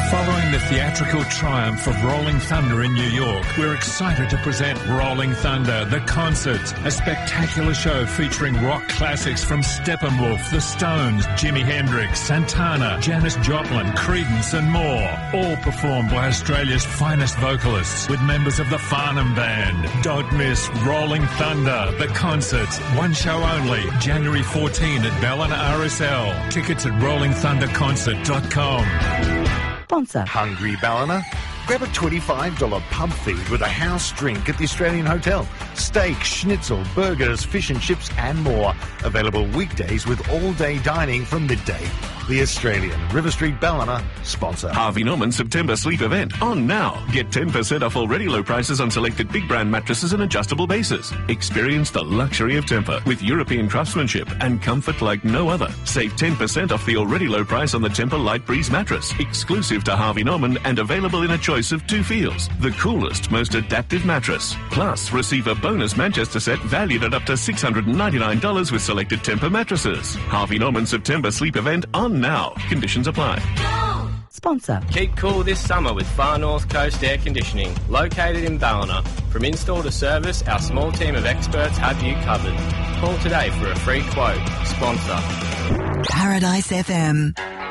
Following the theatrical triumph of Rolling Thunder in New York, we're excited to present Rolling Thunder, The Concert, a spectacular show featuring rock classics from Steppenwolf, The Stones, Jimi Hendrix, Santana, Janis Joplin, Creedence and more. All performed by Australia's finest vocalists with members of the Farnham Band. Don't miss Rolling Thunder, The Concert. One show only, January 14 at Ballina RSL. Tickets at rollingthunderconcert.com. Sponsor. Hungry Ballina? Grab a $25 pub feed with a house drink at the Australian Hotel. Steak, schnitzel, burgers, fish and chips and more. Available weekdays with all-day dining from midday. The Australian River Street Ballina sponsor. Harvey Norman September sleep event on now. Get 10% off already low prices on selected big brand mattresses and adjustable bases. Experience the luxury of Tempur with European craftsmanship and comfort like no other. Save 10% off the already low price on the Tempur Light Breeze mattress, exclusive to Harvey Norman and available in a choice of 2 feels. The coolest, most adaptive mattress. Plus, receive a bonus Manchester set valued at up to $699 with selected Tempur mattresses. Harvey Norman September sleep event on now. Conditions apply. Sponsor. Keep cool this summer with Far North Coast Air Conditioning, located in Ballina. From install to service, our small team of experts have you covered. Call today for a free quote. Sponsor. Paradise FM.